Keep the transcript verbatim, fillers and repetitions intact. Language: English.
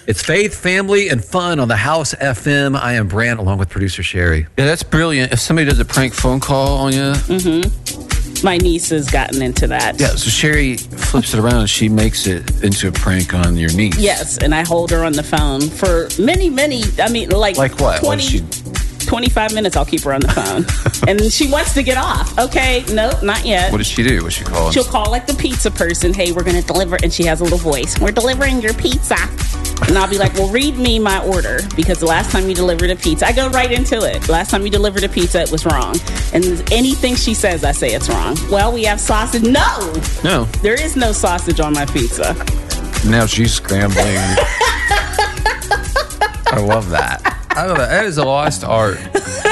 It's faith, family, and fun on the House F M. I am Brant, along with producer Sherry. Yeah, that's brilliant. If somebody does a prank phone call on you. Mm-hmm. My niece has gotten into that. Yeah, so Sherry flips it around and she makes it into a prank on your niece. Yes, and I hold her on the phone for many, many, I mean, like, like what? twenty, she... twenty-five minutes I'll keep her on the phone. And she wants to get off. Okay, nope, not yet. What does she do? What's she call? She'll call like the pizza person. Hey, we're going to deliver. And she has a little voice. We're delivering your pizza. And I'll be like, well, read me my order. Because the last time you delivered a pizza, I go right into it. Last time you delivered a pizza, it was wrong. And anything she says, I say it's wrong. Well, we have sausage. No. No. There is no sausage on my pizza. Now she's scrambling. I love that. I love that. That is a lost art.